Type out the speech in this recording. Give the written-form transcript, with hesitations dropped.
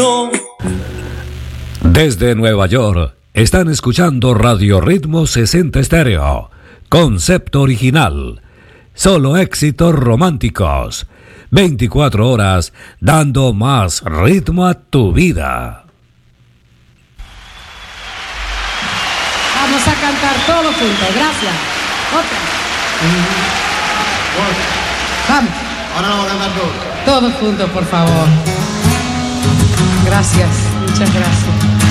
Desde Nueva York, están escuchando Radio Ritmo 60 Estéreo. Concepto original. Solo éxitos románticos. 24 horas dando más ritmo a tu vida. Vamos a cantar todos juntos. Gracias. Otra. Vamos. Ahora lo vamos a cantar todos. Todos juntos, por favor. Gracias. Muchas gracias.